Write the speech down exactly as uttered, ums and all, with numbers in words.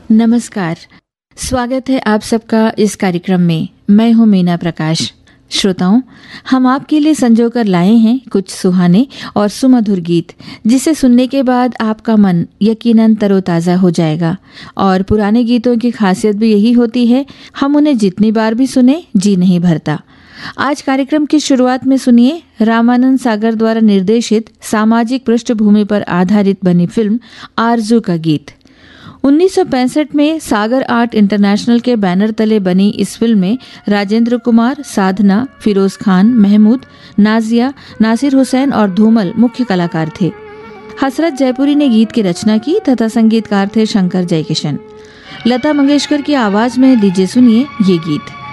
नमस्कार। स्वागत है आप सबका इस कार्यक्रम में। मैं हूं मीना प्रकाश। श्रोताओं, हम आपके लिए संजो कर लाए हैं कुछ सुहाने और सुमधुर गीत, जिसे सुनने के बाद आपका मन यकीनन तरोताज़ा हो जाएगा। और पुराने गीतों की खासियत भी यही होती है, हम उन्हें जितनी बार भी सुने जी नहीं भरता। आज कार्यक्रम की शुरुआत में सुनिए रामानंद सागर द्वारा निर्देशित सामाजिक पृष्ठभूमि पर आधारित बनी फिल्म आरज़ू का गीत। उन्नीस सौ पैंसठ में सागर आर्ट इंटरनेशनल के बैनर तले बनी इस फिल्म में राजेंद्र कुमार, साधना, फिरोज खान, महमूद, नाजिया, नासिर हुसैन और धूमल मुख्य कलाकार थे। हसरत जयपुरी ने गीत की रचना की तथा संगीतकार थे शंकर जयकिशन। लता मंगेशकर की आवाज में लीजिए सुनिए ये गीत।